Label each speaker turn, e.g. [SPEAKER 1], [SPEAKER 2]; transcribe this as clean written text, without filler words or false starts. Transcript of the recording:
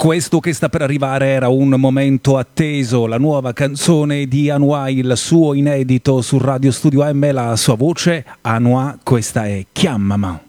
[SPEAKER 1] Questo che sta per arrivare era un momento atteso, la nuova canzone di Anouar, il suo inedito su Radio Studio M, la sua voce. Anouar, questa è Chiamama.